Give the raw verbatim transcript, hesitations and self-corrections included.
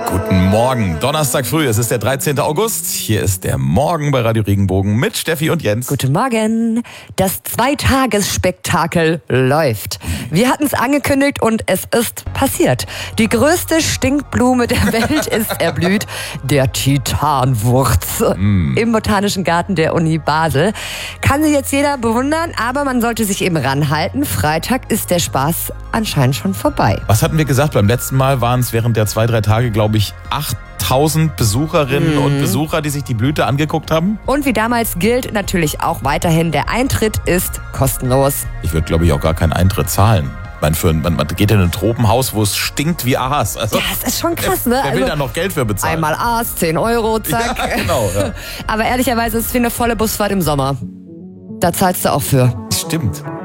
Guten Morgen, Donnerstag früh, es ist der dreizehnte August. Hier ist der Morgen bei Radio Regenbogen mit Steffi und Jens. Guten Morgen. Das Zweitagesspektakel läuft. Wir hatten es angekündigt und es ist passiert. Die größte Stinkblume der Welt ist erblüht, der Titanwurz. Mm. Im Botanischen Garten der Uni Basel. Kann sich jetzt jeder bewundern, aber man sollte sich eben ranhalten. Freitag ist der Spaß anscheinend schon vorbei. Was hatten wir gesagt? Beim letzten Mal waren es während der zwei, drei Tage, glaube ich, achttausend Besucherinnen mm. und Besucher, die sich die Blüte angeguckt haben. Und wie damals gilt natürlich auch weiterhin, der Eintritt ist kostenlos. Ich würde, glaube ich, auch gar keinen Eintritt zahlen. Man, für, man, man geht in ein Tropenhaus, wo es stinkt wie Aas. Also, ja, das ist schon krass, ne? Wer will also, da noch Geld für bezahlen? Einmal Aas, zehn Euro, zack. Ja, genau. Ja. Aber ehrlicherweise ist es wie eine volle Busfahrt im Sommer. Da zahlst du auch für. Stimmt.